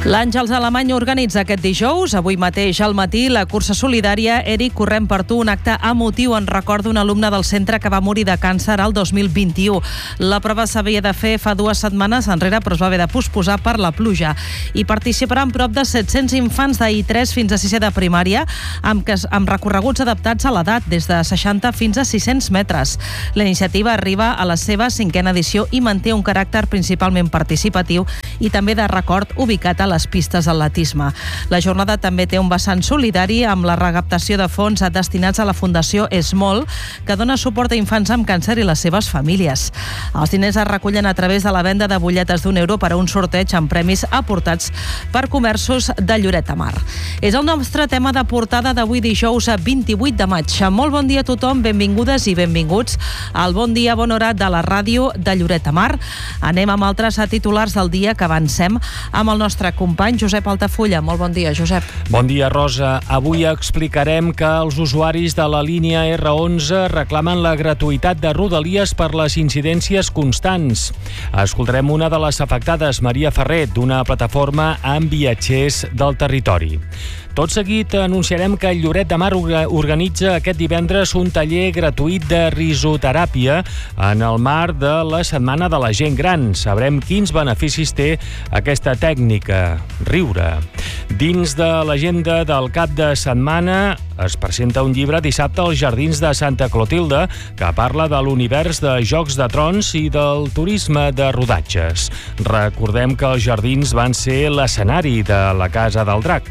L'Àngels Alemany organitza aquest dijous, avui mateix al matí, la cursa solidària Eric Correm per tu, un acte emotiu en record d'un alumne del centre que va morir de càncer al 2021. La prova s'havia de fer fa 2 setmanes enrere, però es va haver de posposar per la pluja. Hi participaran prop de 700 infants d'I3 fins a 6è de primària, amb recorreguts adaptats a l'edat, des de 60 fins a 600 metres. La iniciativa arriba a la seva 5a edició i manté un caràcter principalment participatiu i també de record ubicat a les pistes d'atletisme. La jornada també té un vessant solidari amb la recaptació de fons destinats a la Fundació Esmol, que dona suport a infants amb càncer i les seves famílies. Els diners es recullen a través de la venda de butlletes d'€1 per a un sorteig amb premis aportats per comerços de Lloret de Mar. És el nostre tema de portada d'avui dijous 28 de maig. Molt bon dia a tothom, benvingudes i benvinguts al Bon Dia, Bona Hora de la ràdio de Lloret de Mar. Anem amb altres titulars del dia, que avancem amb el nostre company Josep Altafulla. Molt bon dia, Josep. Bon dia, Rosa. Avui explicarem que els usuaris de la línia R11 reclamen la gratuïtat de Rodalies per les incidències constants. Escoltarem una de les afectades, Maria Ferrer, d'una plataforma amb viatgers del territori. Tot seguit anunciarem que Lloret de Mar organitza aquest divendres un taller gratuït de risoteràpia en el marc de la Setmana de la Gent Gran. Sabrem quins beneficis té aquesta tècnica, riure. Dins de l'agenda del cap de setmana es presenta un llibre dissabte als Jardins de Santa Clotilde que parla de l'univers de Jocs de Trons i del turisme de rodatges. Recordem que els Jardins van ser l'escenari de la Casa del Drac.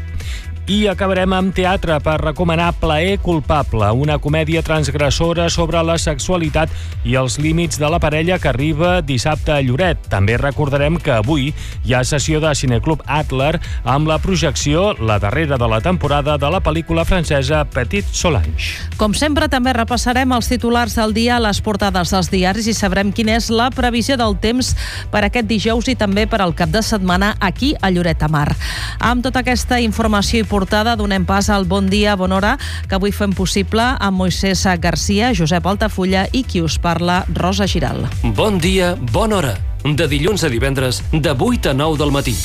I acabarem amb teatre per recomanar Plaer culpable, una comèdia transgressora sobre la sexualitat i els límits de la parella que arriba dissabte a Lloret. També recordarem que avui hi ha sessió de Cineclub Adler amb la projecció, la darrera de la temporada, de la pel·lícula francesa Petit Solange. Com sempre, també repassarem els titulars del dia a les portades dels diaris i sabrem quina és la previsió del temps per aquest dijous i també per al cap de setmana aquí a Lloret de Mar. Amb tota aquesta informació i portada donem pas al Bon Dia, Bona Hora, que avui fem possible amb Moisés Garcia, Josep Altafulla i qui us parla, Rosa Giral. Bon dia, bona hora. De dilluns a divendres, de 8 a 9 del matí.